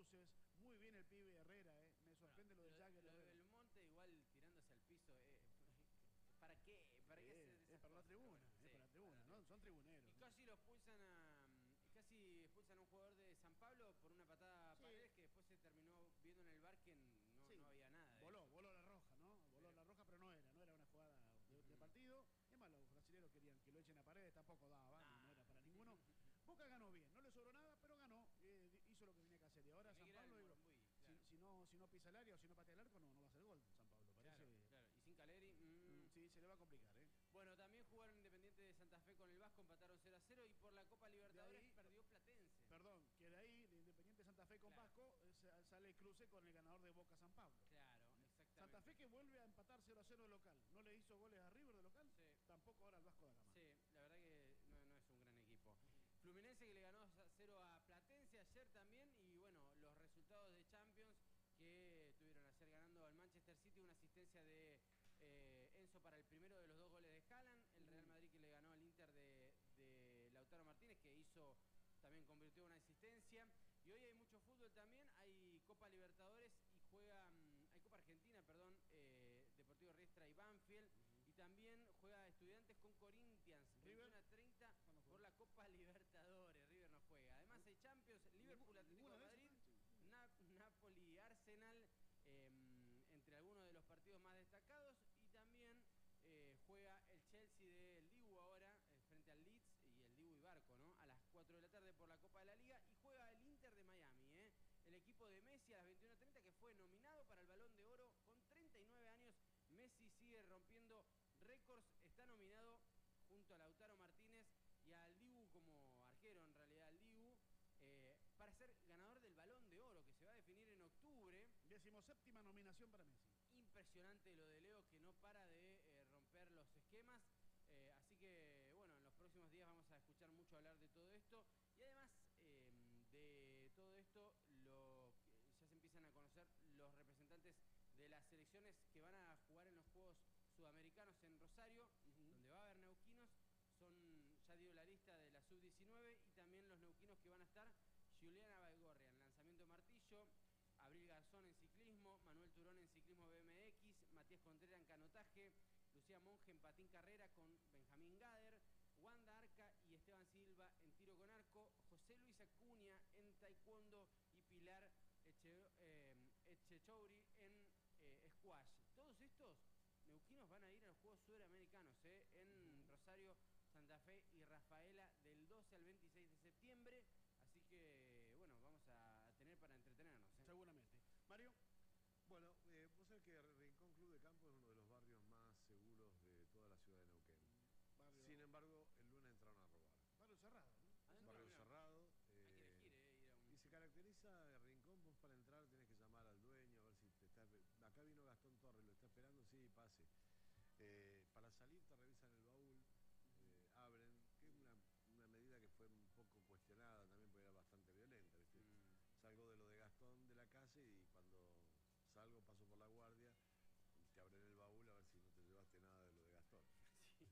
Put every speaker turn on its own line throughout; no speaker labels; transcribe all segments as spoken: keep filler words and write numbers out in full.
cruces. Muy bien el pibe Herrera, ¿eh? Me sorprende
Bueno,
lo de
lo,
Jagger.
lo de Belmonte igual tirándose al piso. Eh, ¿Para qué? ¿Para qué hacer
Eh,
esas
es para la
cosas? Pero
tribuna,
bueno,
es
sí,
para la
para
tribuna,
la
¿no?
tribuna.
Son tribuneros.
Y casi lo expulsan a. Casi expulsan a un jugador de San Pablo por una patada a
Sí.
Paredes que después se terminó viendo en el bar que no,
Sí,
no había nada de
voló,
eso.
voló la roja, ¿no? Voló
Pero,
la roja, pero no era, no era una jugada de, de
uh-huh.
partido. Es más, los brasileños querían que lo echen a Paredes, tampoco daba,
Nah.
no, no era para ninguno. Boca ganó bien, no le sobró nada, pero ganó, eh, hizo lo que tenía que hacer. Y ahora
Tenía
San
que ir al
Pablo, digo,
Morumbi,
si,
claro.
si no, si no pisa el área o si no patea el arco, no, no va a hacer gol San Pablo, parece.
Claro, claro. Y sin Caleri. Mmm.
Sí, se le va a complicar, ¿eh?
Bueno, también jugaron Independiente de Santa Fe con el Vasco, empataron cero a cero y por la Copa Libertadores
ahí,
perdió Platense.
Perdón, que de ahí, de Independiente Santa Fe con
Claro.
Vasco, eh, sale el cruce con el ganador de Boca San Pablo.
Claro, exactamente.
Santa Fe que vuelve a empatar cero a cero de local. ¿No le hizo goles a River de local?
Sí.
Tampoco ahora al Vasco da Gama.
Sí, la verdad que no, no es un gran equipo. Fluminense que le ganó dos a cero a Platense ayer también. Y bueno, los resultados de Champions que tuvieron ayer ganando al Manchester City, una asistencia de eh, Enzo para el primero de los dos goles de Haaland. El Real Madrid que le ganó al Inter de, de Lautaro Martínez, que hizo, también convirtió una asistencia. Y hoy hay mucho fútbol también, hay Copa Libertadores y juega, hay Copa Argentina, perdón, eh, Deportivo Riestra y Banfield. Uh-huh. Y también juega Estudiantes con Corinthians, veintiuno a treinta por la Copa Libertadores. River no juega. Además hay Champions, Liverpool, Atlético de Madrid, Nap Napoli, Arsenal, eh, entre algunos de los partidos más destacados. Y también eh, juega el Chelsea del Dibu ahora, eh, frente al Leeds, y el Dibu y Barco, ¿no? A las cuatro de la tarde por la Copa de la Liga. Y juega el Inter de Miami, ¿eh? El equipo de Messi a las veintiuno treinta, que fue nominado para el Balón de Oro con treinta y nueve años. Messi sigue rompiendo récords, está nominado junto a Lautaro Martínez y al Dibu como arquero, en realidad al Dibu, eh, para ser ganador del Balón de Oro, que se va a definir en octubre.
Decimoséptima nominación para Messi.
Impresionante lo de Leo, que no para de eh, romper los esquemas. Eh, así que, bueno, en los próximos días vamos a escuchar mucho hablar de todo esto. Y además eh, de todo esto, lo, ya se empiezan a conocer los representantes de las selecciones que van a jugar en los Juegos Sudamericanos en Rosario, uh-huh. donde va a haber neuquinos. Son, ya dio la lista de la sub diecinueve y también los neuquinos que van a estar: Juliana Baigorria en lanzamiento de martillo, Abril Garzón en ciclismo, Manuel Turón en ciclismo B M X, Matías Contreras en canotaje, Lucía Monge en patín carrera con Benjamín Gader, Wanda Arca y Esteban Silva en tiro con arco, José Luis Acuña en taekwondo y Pilar Eche, eh, Echechouri en eh, squash. Todos estos neuquinos van a ir a los Juegos Sudamericanos eh, en uh-huh. Rosario, Santa Fe y Rafaela del doce al veintiséis de septiembre. Así que, bueno, vamos a tener para entretenernos. ¿eh?
Seguramente. Mario.
Bueno, eh, vos sabés que Rincón Club de Campo es uno de los barrios más seguros de toda la ciudad de Neuquén. Barrio... Sin embargo, el lunes entraron a robar.
Barrio cerrado, ¿no?
Un barrio cerrado.
Eh, Hay que elegir, eh, ir a un...
Y se caracteriza Rincón, vos para entrar tenés que llamar al dueño, a ver si te está... Acá vino Gastón Torres, lo está esperando, sí, pase. Eh, para salir te revisan el baúl, eh, abren, que es una, una medida que fue un poco cuestionada también porque era bastante violenta, ¿viste? Mm. Salgo de lo de Gastón de la calle y cuando salgo paso por la guardia, te abren el baúl a ver si no te llevaste nada de lo de Gastón.
Sí.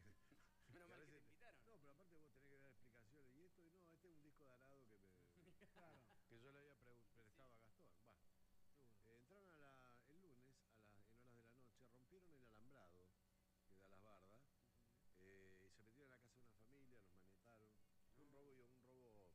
Menos mal que te invitaron.
No, pero aparte vos tenés que dar explicaciones. Y esto, y no, este es un disco de Arado que, me, claro, que yo le había pre prestado sí. a Gastón. Bueno, eh, entraron a la, el lunes, a la, en horas de la noche, rompieron el alambrado que da las bardas, uh-huh. eh, y se metieron a la casa de una familia, los maniataron. Fue uh-huh. un robo, un robo,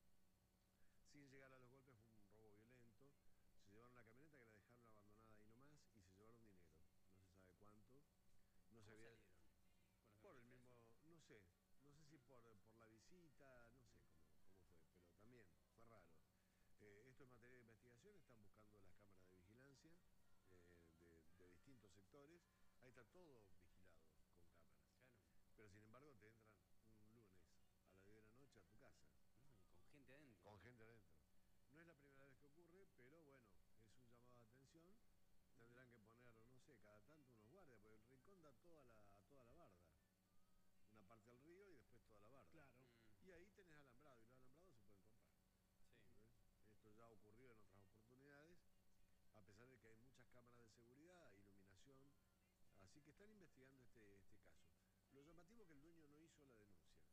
sin llegar a los golpes, fue un robo violento. Se llevaron la camioneta que la dejaron abandonada ahí nomás y se llevaron dinero. No se sabe cuánto. No se había...
salieron?
Por el mismo, no sé, no sé si por, por la visita, no sé cómo, cómo fue, pero también fue raro. Eh, esto es materia de investigación, están buscando las cámaras de vigilancia eh, de, de distintos sectores. Ahí está todo vigilado con cámaras.
Claro.
Pero sin embargo te entran un lunes a las diez de la noche a tu casa.
No, con gente adentro.
Con gente adentro. No es la primera vez que ocurre, pero bueno, es un llamado de atención. Tendrán que poner, no sé, cada tanto unos guardias, porque el Rincón da toda la, toda la barda. Una parte al río y después toda la barda.
Claro. Mm.
Y ahí tenés alambrado, y los alambrados se pueden comprar.
Sí.
¿Ves? Esto ya ha ocurrido en otras oportunidades, a pesar de que hay muchas cámaras de seguridad, iluminación, así que están investigando este, este caso. Lo llamativo es que el dueño no hizo la denuncia.